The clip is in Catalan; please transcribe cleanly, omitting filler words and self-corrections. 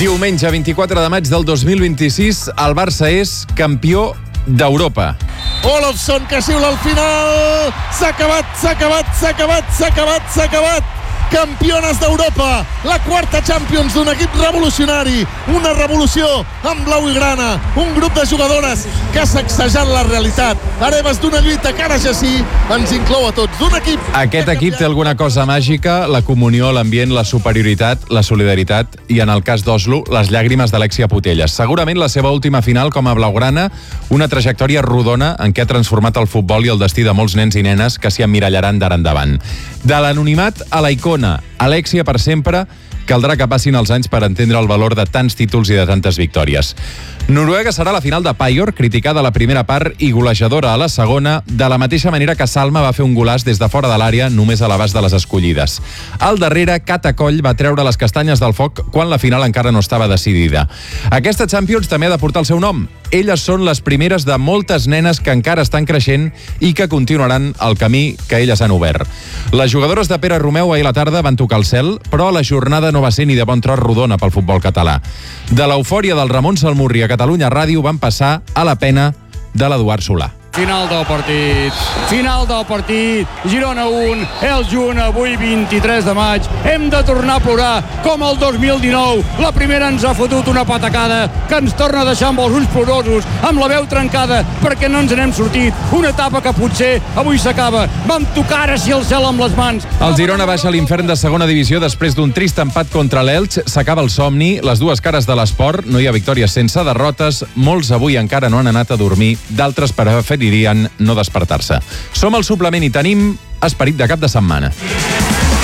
Diumenge 24 de maig del 2026, el Barça és campió d'Europa. Olofsson, que xiula al final. S'ha acabat. Campiones d'Europa, la quarta Champions d'un equip revolucionari, una revolució amb blau i grana, un grup de jugadores que ha sacsejat la realitat, hereves d'una lluita que ara ja sí ens inclou a tots, d'un equip... Aquest equip té alguna cosa màgica, la comunió, l'ambient, la superioritat, la solidaritat i, en el cas d'Oslo, les llàgrimes d'Alexia Putellas. Segurament la seva última final com a blaugrana, una trajectòria rodona en què ha transformat el futbol i el destí de molts nens i nenes que s'hi emmirallaran d'ara endavant. De l'anonimat a la icona, Alexia per sempre, caldrà que passin els anys per entendre el valor de tants títols i de tantes victòries. Noruega serà la final de Payor, criticada a la primera part i golejadora a la segona, de la mateixa manera que Salma va fer un golaç des de fora de l'àrea només a l'abast de les escollides. Al darrere, Cata Coll va treure les castanyes del foc quan la final encara no estava decidida. Aquesta Champions també ha de portar el seu nom. Elles són les primeres de moltes nenes que encara estan creixent i que continuaran el camí que elles han obert. Les jugadores de Pere Romeu ahir a la tarda van tocar el cel, però la jornada no va ser ni de bon tros rodona pel futbol català. De l'eufòria del Ramon Salmurri a Catalunya Ràdio van passar a la pena de l'Eduard Solà. Final del partit, Girona 1, el Junt avui 23 de maig, hem de tornar a plorar com el 2019, la primera ens ha fotut una patacada que ens torna a deixar amb els ulls plorosos, amb la veu trencada perquè no ens n'hem sortit, una etapa que potser avui s'acaba, vam tocar ara sí el cel amb les mans. El Girona baixa a l'infern de segona divisió després d'un trist empat contra l'Elx, s'acaba el somni, les dues cares de l'esport, no hi ha victòries sense derrotes, molts avui encara no han anat a dormir, d'altres preferirien no despertar-se. Som al suplement i tenim esperit de cap de setmana.